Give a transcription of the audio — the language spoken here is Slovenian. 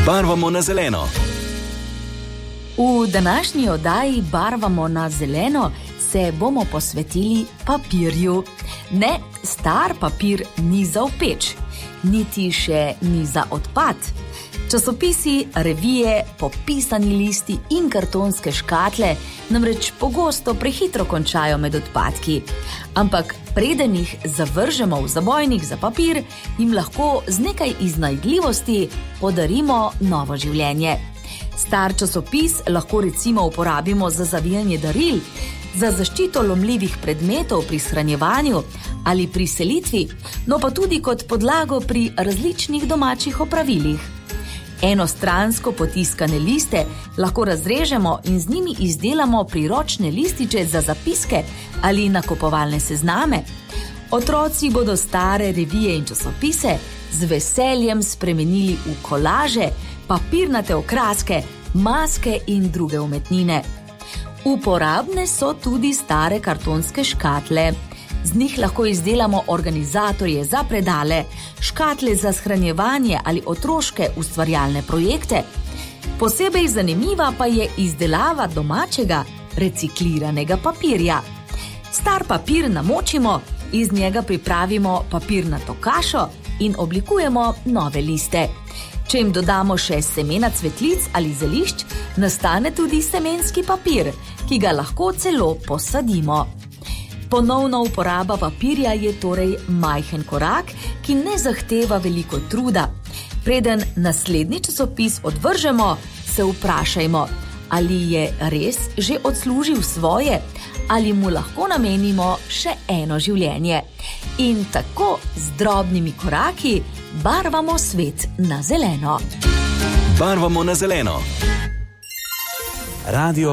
Barvamo na zeleno. V današnji oddaji Barvamo na zeleno se bomo posvetili papirju. Ne, star papir ni za v peč, niti še ni za odpad. Časopisi, revije, popisani listi in kartonske škatle namreč pogosto prehitro končajo med odpadki. Ampak preden jih zavržemo v zabojnik za papir, jim lahko z nekaj iznajdljivosti podarimo novo življenje. Star časopis lahko recimo uporabimo za zavijanje daril, za zaščito lomljivih predmetov pri shranjevanju ali pri selitvi, no pa tudi kot podlago pri različnih domačih opravilih. Enostransko potiskane liste lahko razrežemo in z njimi izdelamo priročne lističe za zapiske ali nakupovalne sezname. Otroci bodo stare revije in časopise z veseljem spremenili v kolaže, papirnate okraske, maske in druge umetnine. Uporabne so tudi stare kartonske škatle. Z njih lahko izdelamo organizatorje za predale, škatle za shranjevanje ali otroške ustvarjalne projekte. Posebej zanimiva pa je izdelava domačega, recikliranega papirja. Star papir namočimo, iz njega pripravimo papirnato kašo in oblikujemo nove liste. Če jim dodamo še semena cvetlic ali zelišč, nastane tudi semenski papir, ki ga lahko celo posadimo. Ponovna uporaba papirja je torej majhen korak, ki ne zahteva veliko truda. Preden naslednji časopis odvržemo, se vprašajmo, ali je res že odslužil svoje, ali mu lahko namenimo še eno življenje. In tako z drobnimi koraki barvamo svet na zeleno. Barvamo na zeleno. Radio